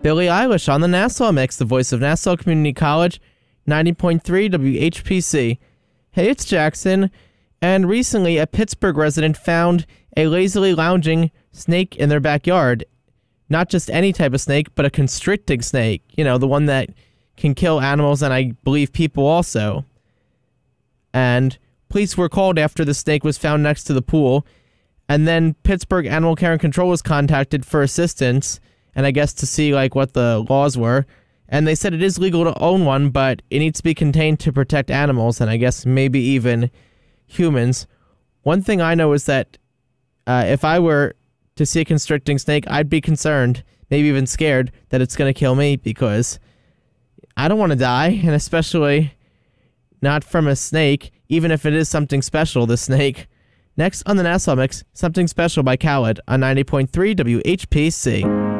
Billie Eilish on the Nassau Mix, the voice of Nassau Community College, 90.3 WHPC. Hey, it's Jackson. And recently, a Pittsburgh resident found a lazily lounging snake in their backyard. Not just any type of snake, but a constricting snake. You know, the one that can kill animals and I believe people also. And police were called after the snake was found next to the pool. And then Pittsburgh Animal Care and Control was contacted for assistance, and I guess to see like what the laws were. And they said it is legal to own one, but it needs to be contained to protect animals, and I guess maybe even humans. One thing I know is that if I were to see a constricting snake, I'd be concerned, maybe even scared, that it's going to kill me, because I don't want to die, and especially not from a snake, even if it is something special, the snake. Next on the Nassau Mix, Something Special by Khaled on 90.3 WHPC.